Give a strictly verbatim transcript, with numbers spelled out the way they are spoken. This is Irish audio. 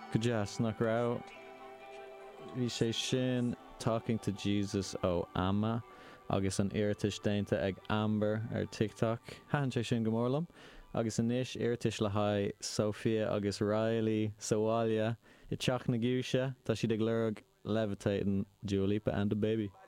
Go deas nach rá bhí sé sin Talking to Jesus ó Amma agus an iiritis déanta ag Amber ar TikTok. Thain sé sin go mórlam. Agus inis iiritis le haid Sophia agus Riley Soália i teach na gúise tá siad ag lurg Levitating Dua Lipa and the Baby.